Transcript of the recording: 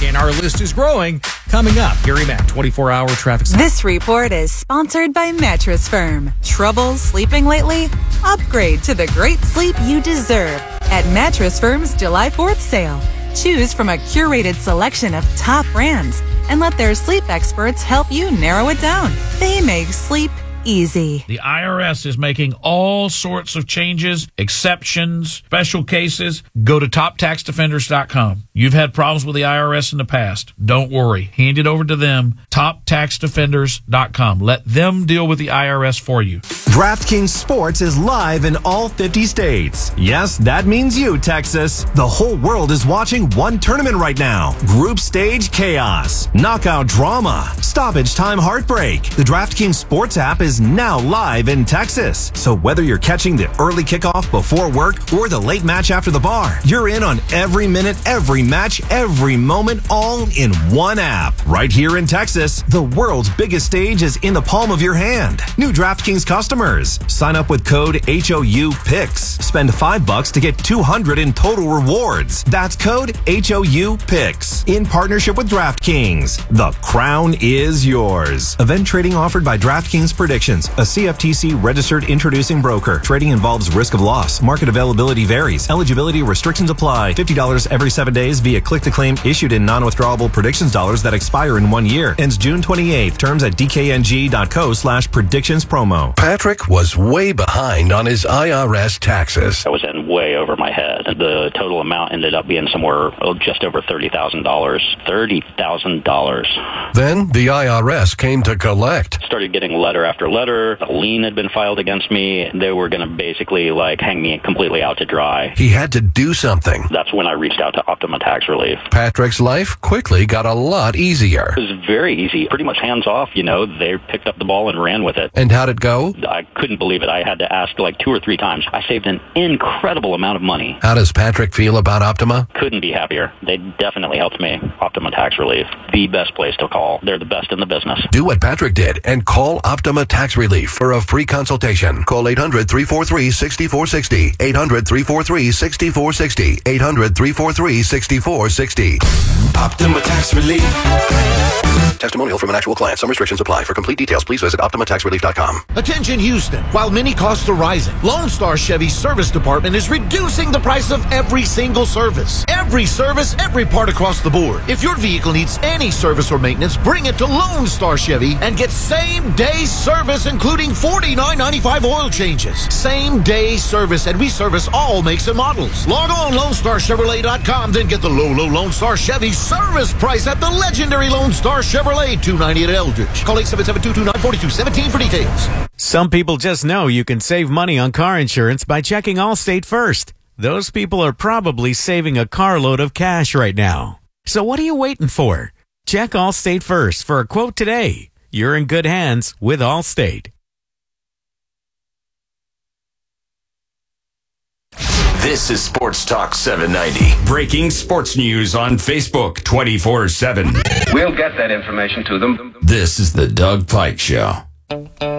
and our list is growing. Coming up, Gary Mack, 24-hour traffic. This report is sponsored by Mattress Firm. Trouble sleeping lately? Upgrade to the great sleep you deserve at Mattress Firm's July 4th sale. Choose from a curated selection of top brands and let their sleep experts help you narrow it down. They make sleep easy. The IRS is making all sorts of changes, exceptions, special cases. Go to TopTaxDefenders.com. You've had problems with the IRS in the past. Don't worry. Hand it over to them. TopTaxDefenders.com. Let them deal with the IRS for you. DraftKings Sports is live in all 50 states. Yes, that means you, Texas. The whole world is watching one tournament right now. Group stage chaos, knockout drama, stoppage time heartbreak. The DraftKings Sports app is now live in Texas. So whether you're catching the early kickoff before work or the late match after the bar, you're in on every minute, every match, every moment, all in one app. Right here in Texas, the world's biggest stage is in the palm of your hand. New DraftKings customers, sign up with code HOUPICKS. Spend $5 to get $200 in total rewards. That's code HOUPICKS. In partnership with DraftKings, the crown is yours. Event trading offered by DraftKings Predictions, a CFTC registered introducing broker. Trading involves risk of loss. Market availability varies. Eligibility restrictions apply. $50 every 7 days via click-to-claim issued in non-withdrawable predictions dollars that expire in 1 year. Ends June 28th. Terms at dkng.co/predictions promo. Patrick was way behind on his IRS taxes. I was in way over my head. The total amount ended up being somewhere just over $30,000. $30,000. Then the IRS came to collect. Started getting letter after letter. A lien had been filed against me. They were going to basically hang me completely out to dry. He had to do something. That's when I reached out to Optima Tax Relief. Patrick's life quickly got a lot easier. It was very easy. Pretty much hands off, They picked up the ball and ran with it. And how'd it go? I couldn't believe it. I had to ask 2 or 3 times. I saved an incredible amount of money. How does Patrick feel about Optima? Couldn't be happier. They definitely helped me. Optima Tax Relief. The best place to call. They're the best in the business. Do what Patrick did and call Optima Tax Relief for a free consultation. Call 800-343-6460. 800-343-6460. 800-343-6460. Optima Tax Relief. Testimonial from an actual client. Some restrictions apply. For complete details, please visit OptimaTaxRelief.com. Attention Houston. While many costs are rising, Lone Star Chevy's service department is reducing the price of every single service. Every service, every part across the board. If your vehicle needs any service or maintenance, bring it to Lone Star Chevy and get same-day service, including $49.95 oil changes. Same-day service, and we service all makes and models. Log on LoneStarChevrolet.com, then get the low Lone Star Chevy service price at the legendary Lone Star Chevrolet, 290 at Eldridge. Call 877-229-4217 for details. Some people just know you can save money on car insurance by checking Allstate first. Those people are probably saving a carload of cash right now. So what are you waiting for? Check Allstate first for a quote today. You're in good hands with Allstate. This is Sports Talk 790. Breaking sports news on Facebook 24/7. We'll get that information to them. This is the Doug Pike Show.